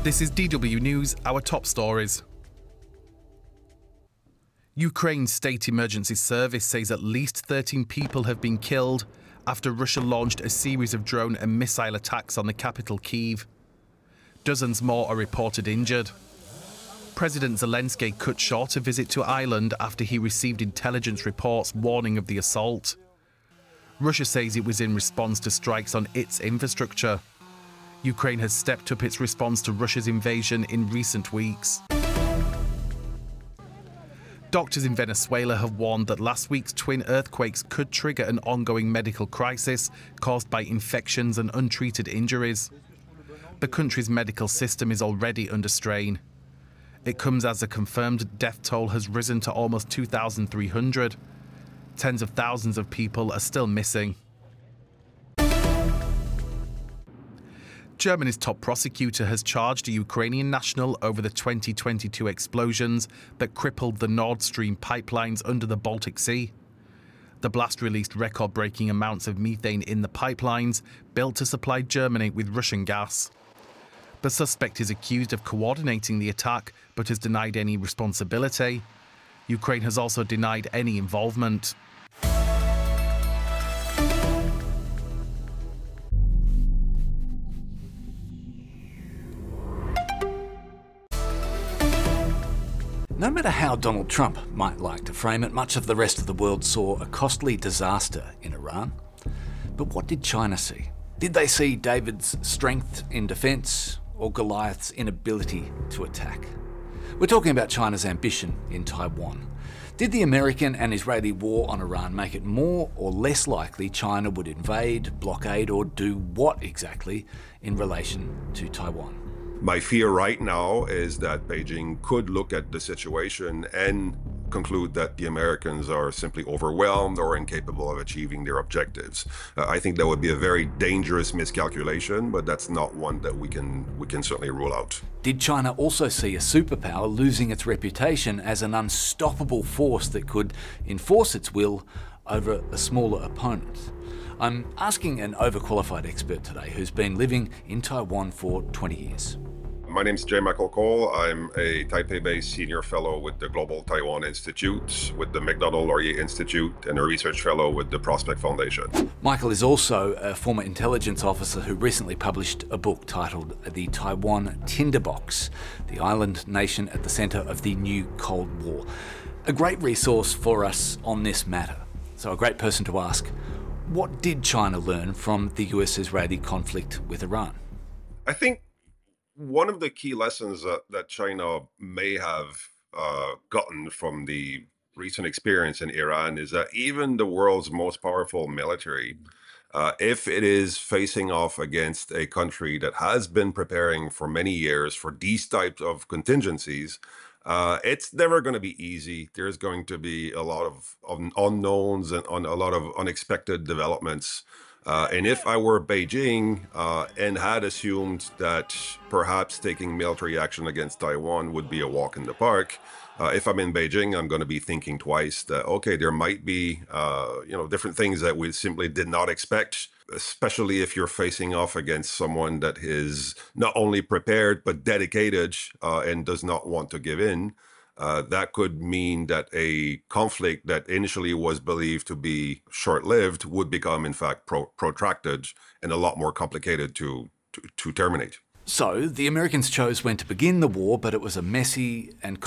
This is DW News, our top stories. Ukraine's state emergency service says at least 13 people have been killed after Russia launched a series of drone and missile attacks on the capital, Kyiv. Dozens more are reported injured. President Zelensky cut short a visit to Ireland after he received intelligence reports warning of the assault. Russia says it was in response to strikes on its infrastructure. Ukraine has stepped up its response to Russia's invasion in recent weeks. Doctors in Venezuela have warned that last week's twin earthquakes could trigger an ongoing medical crisis caused by infections and untreated injuries. The country's medical system is already under strain. It comes as a confirmed death toll has risen to almost 2,300. Tens of thousands of people are still missing. Germany's top prosecutor has charged a Ukrainian national over the 2022 explosions that crippled the Nord Stream pipelines under the Baltic Sea. The blast released record-breaking amounts of methane in the pipelines built to supply Germany with Russian gas. The suspect is accused of coordinating the attack but has denied any responsibility. Ukraine has also denied any involvement. No matter how Donald Trump might like to frame it, much of the rest of the world saw a costly disaster in Iran. But what did China see? Did they see David's strength in defence or Goliath's inability to attack? We're talking about China's ambition in Taiwan. Did the American and Israeli war on Iran make it more or less likely China would invade, blockade, or do what exactly in relation to Taiwan? My fear right now is that Beijing could look at the situation and conclude that the Americans are simply overwhelmed or incapable of achieving their objectives. I think that would be a very dangerous miscalculation, but that's not one that we can certainly rule out. Did China also see a superpower losing its reputation as an unstoppable force that could enforce its will over a smaller opponent? I'm asking an overqualified expert today who's been living in Taiwan for 20 years. My name is J. Michael Cole. I'm a Taipei-based senior fellow with the Global Taiwan Institute, with the Macdonald-Laurier Institute, and a research fellow with the Prospect Foundation. Michael is also a former intelligence officer who recently published a book titled The Taiwan Tinderbox, the island nation at the centre of the new Cold War. A great resource for us on this matter. So a great person to ask, what did China learn from the US-Israeli conflict with Iran? I think one of the key lessons that China may have gotten from the recent experience in Iran is that even the world's most powerful military, if it is facing off against a country that has been preparing for many years for these types of contingencies, it's never going to be easy. There's going to be a lot of unknowns and a lot of unexpected developments. And if I were Beijing and had assumed that perhaps taking military action against Taiwan would be a walk in the park, if I'm in Beijing, I'm going to be thinking twice that, okay, there might be, different things that we simply did not expect, especially if you're facing off against someone that is not only prepared, but dedicated and does not want to give in. That could mean that a conflict that initially was believed to be short-lived would become, in fact, protracted and a lot more complicated to terminate. So the Americans chose when to begin the war, but it was a messy and